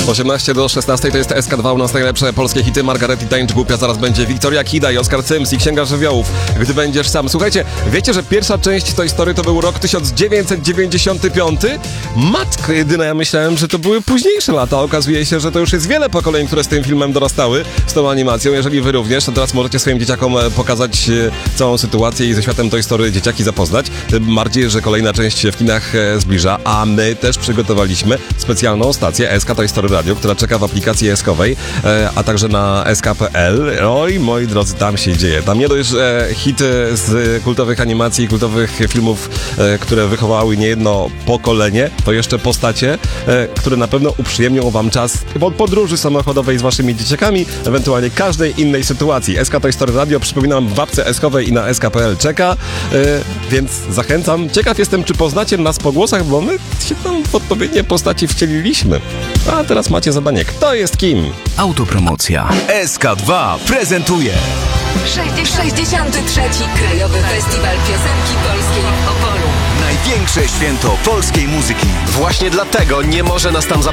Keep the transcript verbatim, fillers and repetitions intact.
osiemnaście do szesnastej to jest S K dwa, u nas najlepsze polskie hity. Margaret i Tańcz Głupia, zaraz będzie Wiktoria Kida i Oskar Cyms i Księga Żywiołów. Gdy będziesz sam. Słuchajcie, wiecie, że pierwsza część tej historii to był rok tysiąc dziewięćset dziewięćdziesiąty piąty? Matko jedyna, ja myślałem, że to były późniejsze lata. Okazuje się, że to już jest wiele pokoleń, które z tym filmem dorastały, z tą animacją. Jeżeli wy również, to teraz możecie swoim dzieciakom pokazać całą sytuację i ze światem Toy Story dzieciaki zapoznać. Tym bardziej, że kolejna część się w kinach zbliża, a my też przygotowaliśmy specjalną stację S K Toy Story Radio, która czeka w aplikacji eskowej, a także na S K kropka P L. Oj, moi drodzy, tam się dzieje. Tam nie dość, że hity z kultowych animacji, kultowych filmów, które wychowały niejedno pokolenie, to jeszcze postacie, które na pewno uprzyjemnią wam czas podróży samochodowej z waszymi dzieciakami, ewentualnie każdej innej sytuacji. S K Toy Story Radio, przypominam, w apce eskowej i na S K kropka P L czeka, więc zachęcam. Ciekaw jestem, czy poznacie nas po głosach, bo my się tam w odpowiednie postaci wcieliliśmy. A teraz macie zadanie. Kto jest kim? Autopromocja. S K dwa prezentuje sześćdziesiąty trzeci Krajowy Festiwal Piosenki Polskiej w Opolu. największe święto polskiej muzyki. Właśnie dlatego nie może nas tam